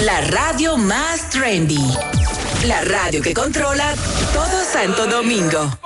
La radio más trendy. La radio que controla todo Santo Domingo.